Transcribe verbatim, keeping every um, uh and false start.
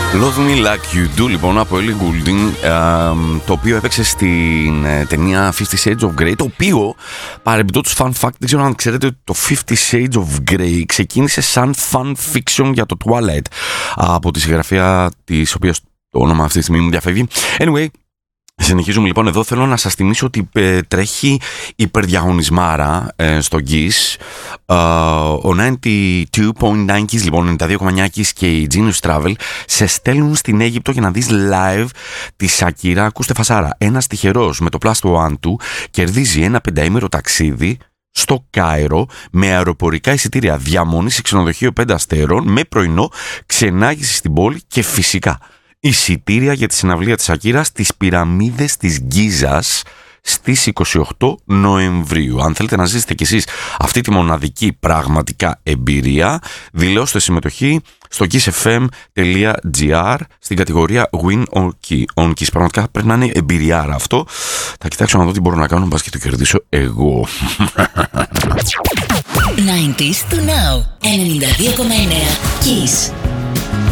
Love Me Like You Do, λοιπόν, από Ellie Goulding, ε, το οποίο έπαιξε στην ε, ταινία Fifty Shades of Grey, το οποίο, παρεμπιπτόντως fun fact, δεν ξέρω αν ξέρετε ότι το Fifty Shades of Grey ξεκίνησε σαν fan fiction για το Twilight, από τη συγγραφέα της οποίας το όνομα αυτή τη στιγμή μου διαφεύγει. Anyway, συνεχίζουμε λοιπόν εδώ. Θέλω να σας θυμίσω ότι ε, τρέχει υπερδιαγωνισμάρα ε, στο Kiss. Ε, ο ενενήντα δύο κόμμα εννιά Kiss, λοιπόν, ενενήντα δύο κόμμα εννιά Kiss και η Genius Travel σε στέλνουν στην Αίγυπτο για να δεις live τη Σακύρα. Ακούστε φασάρα. Ένας τυχερός με το Plus One του κερδίζει ένα πενταήμερο ταξίδι στο Κάιρο με αεροπορικά εισιτήρια διαμονή σε ξενοδοχείο πέντε αστέρων με πρωινό, ξενάγηση στην πόλη και φυσικά εισιτήρια για τη συναυλία της Σακύρα στις πυραμίδες της Γκίζας στις είκοσι οκτώ Νοεμβρίου. Αν θέλετε να ζήσετε κι εσείς αυτή τη μοναδική πραγματικά εμπειρία, δηλώστε συμμετοχή στο kissfm.gr στην κατηγορία Win or Key on Kiss. Πραγματικά πρέπει να είναι εμπειριάρα αυτό. Θα κοιτάξω να δω τι μπορώ να κάνω, μπας και το κερδίσω εγώ. ενενήντα to now. ενενήντα δύο κόμμα εννιά Kiss.